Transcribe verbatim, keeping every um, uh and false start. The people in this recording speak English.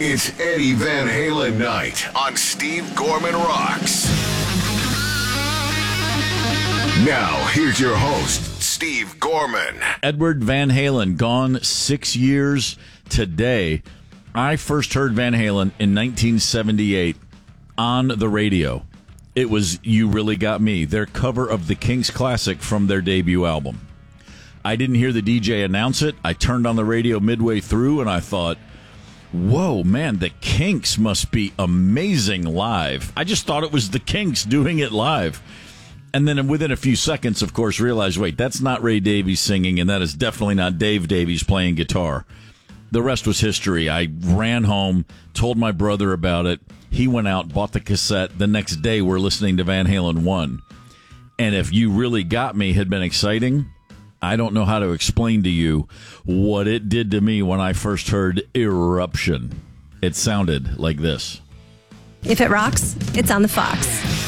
It's Eddie Van Halen night on Steve Gorman Rocks. Now, here's your host, Steve Gorman. Edward Van Halen, gone six years today. I first heard Van Halen in nineteen seventy-eight on the radio. It was You Really Got Me, their cover of the Kinks classic from their debut album. I didn't hear the D J announce it. I turned on the radio midway through and I thought, whoa, man, the Kinks must be amazing live. I just thought it was the Kinks doing it live. And then within a few seconds, of course, realized, wait, that's not Ray Davies singing, and that is definitely not Dave Davies playing guitar. The rest was history. I ran home, told my brother about it. He went out, bought the cassette. The next day, we're listening to Van Halen one. And if You Really Got Me had been exciting, I don't know how to explain to you what it did to me when I first heard Eruption. It sounded like this. If it rocks, it's on the Fox.